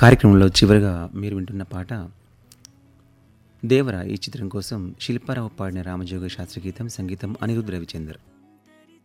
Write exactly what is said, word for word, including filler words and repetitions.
కార్యక్రమంలో చివరిగా మీరు వింటున్న పాట దేవర ఈ చిత్రం కోసం శిల్పారావు పాడిన రామజోగ శాస్త్రి గీతం, సంగీతం అనిరుద్ రవిచందర్.